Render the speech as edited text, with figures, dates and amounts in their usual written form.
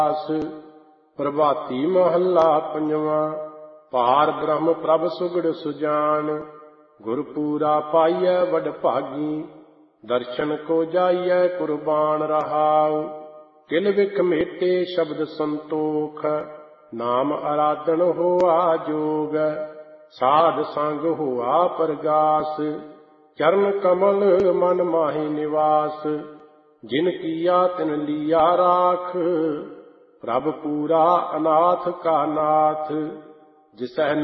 ਪ੍ਰਭਾਤੀ ਮਹੱਲਾ ਪੰਜਵਾਂ। ਪਾਰ ਬ੍ਰਹਮ ਪ੍ਰਭ ਸੁਗੜ ਸੁਜਾਨ, ਗੁਰਪੂਰਾ ਪਾਈਐ ਵਡ ਭਾਗੀ। ਦਰਸ਼ਨ ਕੋ ਜਾਈਐ ਕੁਰਬਾਨ ਰਹਾਉ, ਕਿਲ ਵਿਖ ਮੇਟੇ ਸ਼ਬਦ ਸੰਤੋਖ। ਨਾਮ ਅਰਾਧਨ ਹੋਆ ਜੋਗ, ਸਾਧ ਸੰਗ ਹੋਆ ਪਰਗਾਸ। ਚਰਨ ਕਮਲ ਮਨ ਮਾਹੀ ਨਿਵਾਸ, ਜਿਨ ਕੀਆ ਤਿਨ ਲੀਆ ਰਾਖ। ਪ੍ਰਭ ਪੂਰਾ ਅਨਾਥ ਕਾ ਨਾਥ, ਜਿਸਹਿ